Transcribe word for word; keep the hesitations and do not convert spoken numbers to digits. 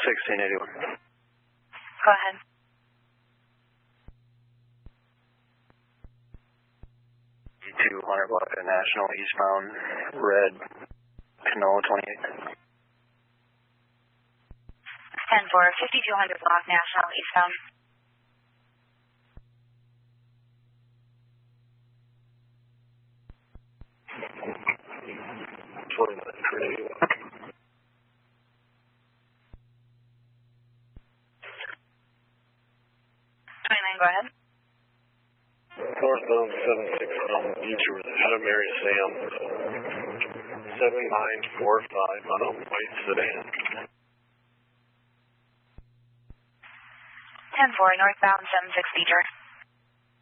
sixteen eighty-one. Go ahead. two hundred block at National eastbound, red, Canola twenty-eight. ten four, fifty-two hundred block National eastbound. twenty-nine, three eighty-one. twenty-nine, go ahead. Northbound seven six from Detour, out of Mary Sam, seven nine four five on a white sedan. ten four, northbound seven six Detour.